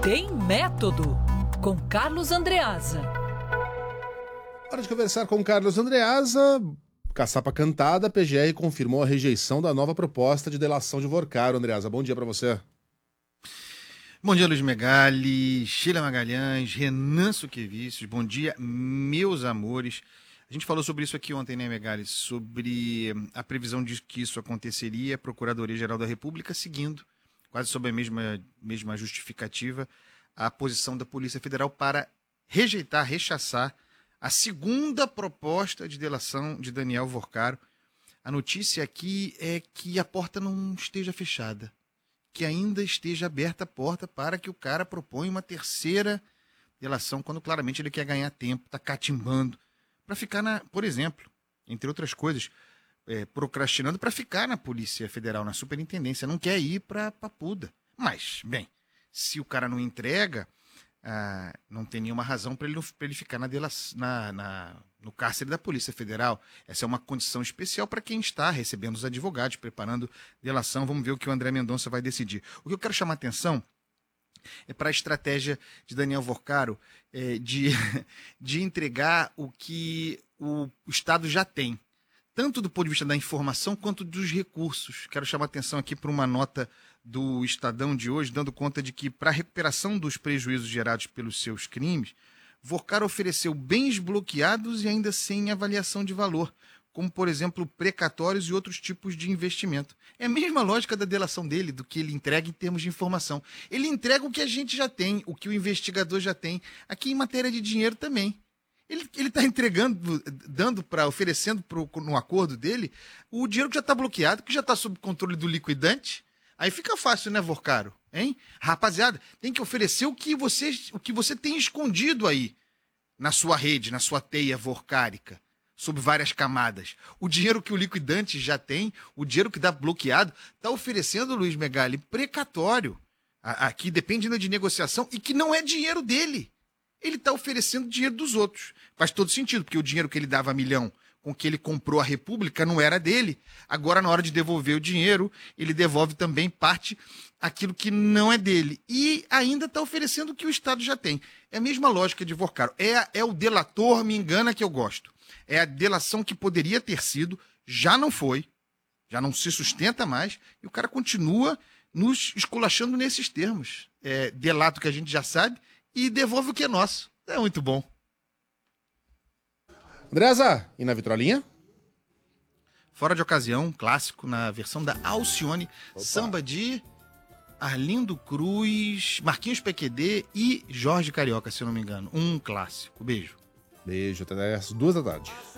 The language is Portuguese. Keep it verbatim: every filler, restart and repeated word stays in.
Tem Método, com Carlos Andreasa. Hora de conversar com Carlos Andreasa. Caçapa cantada, a P G R confirmou a rejeição da nova proposta de delação de Vorcaro. Andreasa, bom dia para você. Bom dia, Luiz Megali, Sheila Magalhães, Renan Suquevicius. Bom dia, meus amores. A gente falou sobre isso aqui ontem, né, Megali? Sobre a previsão de que isso aconteceria, a Procuradoria-Geral da República seguindo, quase sob a mesma, mesma justificativa, a posição da Polícia Federal para rejeitar, rechaçar a segunda proposta de delação de Daniel Vorcaro. A notícia aqui é que a porta não esteja fechada, que ainda esteja aberta a porta para que o cara proponha uma terceira delação, quando claramente ele quer ganhar tempo, está catimbando, para ficar na, por exemplo, entre outras coisas, é, procrastinando para ficar na Polícia Federal, na Superintendência, não quer ir para a Papuda. Mas, bem, se o cara não entrega, ah, não tem nenhuma razão para ele, ele ficar na delação, na, na, no cárcere da Polícia Federal. Essa é uma condição especial para quem está recebendo os advogados, preparando delação. Vamos ver o que o André Mendonça vai decidir. O que eu quero chamar a atenção é para a estratégia de Daniel Vorcaro é, de, de entregar o que o Estado já tem, tanto do ponto de vista da informação quanto dos recursos. Quero chamar a atenção aqui para uma nota do Estadão de hoje, dando conta de que, para a recuperação dos prejuízos gerados pelos seus crimes, Vorcaro ofereceu bens bloqueados e ainda sem avaliação de valor, como, por exemplo, precatórios e outros tipos de investimento. É a mesma lógica da delação dele, do que ele entrega em termos de informação. Ele entrega o que a gente já tem, o que o investigador já tem. Aqui em matéria de dinheiro também. Ele está entregando, dando para, oferecendo pro, no acordo dele, o dinheiro que já está bloqueado, que já está sob controle do liquidante. Aí fica fácil, né, Vorcaro? Hein? Rapaziada, tem que oferecer o que você, o que você tem escondido aí na sua rede, na sua teia vorcárica, sob várias camadas. O dinheiro que o liquidante já tem, o dinheiro que dá bloqueado, está oferecendo, Luiz Megali, precatório. Aqui depende de negociação e que não é dinheiro dele. Ele está oferecendo dinheiro dos outros. Faz todo sentido, porque o dinheiro que ele dava a milhão com que ele comprou a República não era dele. Agora, na hora de devolver o dinheiro, ele devolve também parte aquilo que não é dele. E ainda está oferecendo o que o Estado já tem. É a mesma lógica de Vorcaro. É, é o delator me engana que eu gosto. É a delação que poderia ter sido, já não foi, já não se sustenta mais, e o cara continua nos esculachando nesses termos. É, delata o que a gente já sabe e devolve o que é nosso. É muito bom. Andreasa, e na vitrolinha? Fora de ocasião, clássico, na versão da Alcione, Opa. Samba de Arlindo Cruz, Marquinhos P Q D e Jorge Carioca, se eu não me engano. Um clássico. Beijo. Beijo, até as duas da tarde.